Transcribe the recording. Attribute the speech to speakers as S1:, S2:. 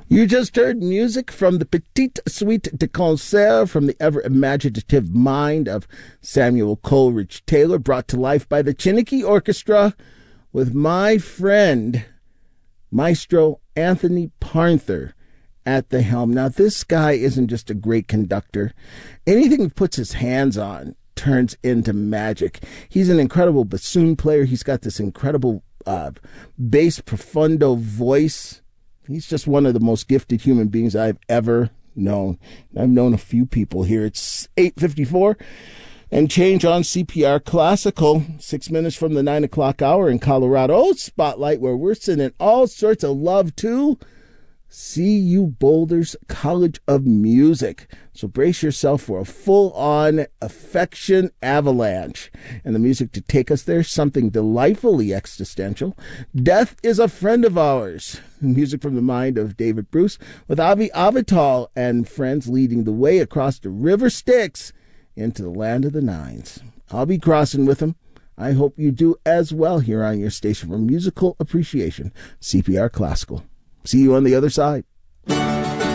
S1: You just heard music from the Petite Suite de Concert from the ever-imaginative mind of Samuel Coleridge Taylor, brought to life by the Chiniki Orchestra with my friend, Maestro Anthony Parnther, at the helm. Now, this guy isn't just a great conductor. Anything he puts his hands on turns into magic. He's an incredible bassoon player. He's got this incredible bass profundo voice. He's just one of the most gifted human beings I've ever known. I've known a few people here. It's 8:54 and change on CPR Classical. 6 minutes from the 9 o'clock hour in Colorado Spotlight, where we're sending all sorts of love to CU Boulder's College of Music. So brace yourself for a full-on affection avalanche. And the music to take us there, something delightfully existential. Death is a Friend of Ours. Music from the mind of David Bruce, with Avi Avital and friends leading the way across the River Styx into the land of the Nines. I'll be crossing with them. I hope you do as well here on your station for musical appreciation, CPR Classical. See you on the other side.